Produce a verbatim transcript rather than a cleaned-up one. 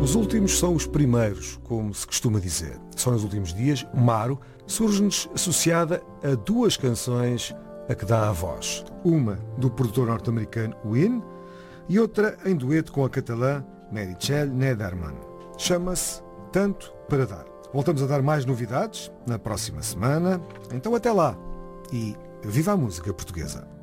Os últimos são os primeiros, como se costuma dizer. Só nos últimos dias, Maro surge-nos associada a duas canções a que dá a voz. Uma do produtor norte-americano Win e outra em dueto com a catalã Meritxell Nederman. Chama-se Tanto para Dar. Voltamos a dar mais novidades na próxima semana. Então até lá e viva a música portuguesa.